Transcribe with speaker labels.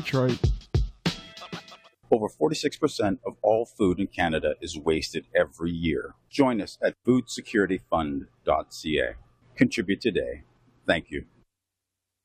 Speaker 1: Detroit.
Speaker 2: Over 46% of all food in Canada is wasted every year. Join us at foodsecurityfund.ca. Contribute today. Thank you.